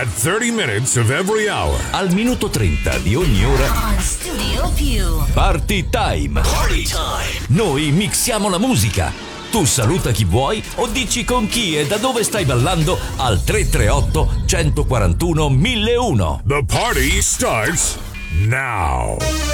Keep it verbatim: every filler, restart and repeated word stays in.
At thirty minutes of every hour. Al minuto trenta di ogni ora. On Studio Più. Party time. Party time. Noi mixiamo la musica. Tu saluta chi vuoi o dici con chi e da dove stai ballando al tre tre otto, uno quattro uno, mille uno. The party starts now.